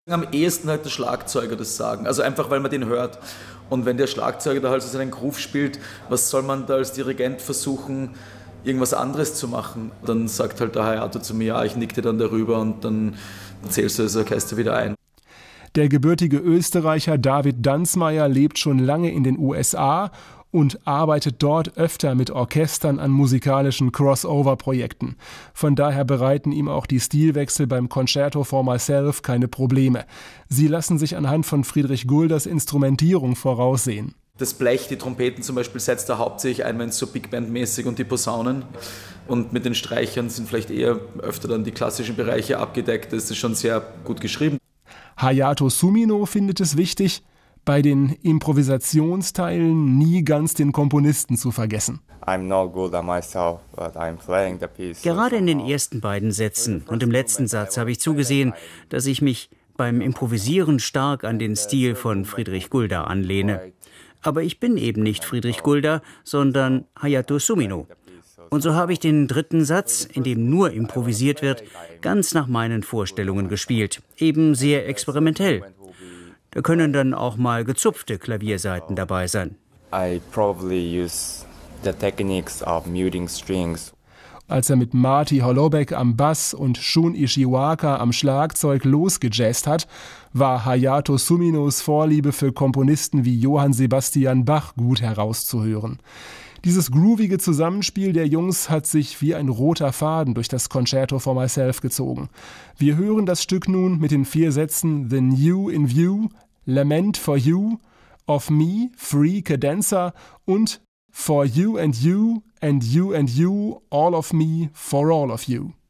Am ehesten halt der Schlagzeuger das sagen, also einfach, weil man den hört. Und wenn der Schlagzeuger da halt so seinen Groove spielt, was soll man da als Dirigent versuchen, irgendwas anderes zu machen? Dann sagt halt der Hayato zu mir, ja, ich nick dir dann darüber und dann zählst du das Orchester wieder ein. Der gebürtige Österreicher David Danzmeier lebt schon lange in den USA und arbeitet dort öfter mit Orchestern an musikalischen Crossover-Projekten. Von daher bereiten ihm auch die Stilwechsel beim Concerto for Myself keine Probleme. Sie lassen sich anhand von Friedrich Gulders Instrumentierung voraussehen. Das Blech, die Trompeten zum Beispiel, setzt er hauptsächlich ein, wenn es so Big Band-mäßig und die Posaunen. Und mit den Streichern sind vielleicht eher öfter dann die klassischen Bereiche abgedeckt. Das ist schon sehr gut geschrieben. Hayato Sumino findet es wichtig, bei den Improvisationsteilen nie ganz den Komponisten zu vergessen. Gerade in den ersten beiden Sätzen und im letzten Satz habe ich zugesehen, dass ich mich beim Improvisieren stark an den Stil von Friedrich Gulda anlehne. Aber ich bin eben nicht Friedrich Gulda, sondern Hayato Sumino. Und so habe ich den dritten Satz, in dem nur improvisiert wird, ganz nach meinen Vorstellungen gespielt, eben sehr experimentell. Da können dann auch mal gezupfte Klaviersaiten dabei sein. Als er mit Marty Holoubek am Bass und Shun Ishiwaka am Schlagzeug losgejazzt hat, war Hayato Suminos Vorliebe für Komponisten wie Johann Sebastian Bach gut herauszuhören. Dieses groovige Zusammenspiel der Jungs hat sich wie ein roter Faden durch das Concerto for Myself gezogen. Wir hören das Stück nun mit den 4 Sätzen The New in View, Lament for You, Of Me, Free Cadenza und For You and You and You and You, All of Me for All of You.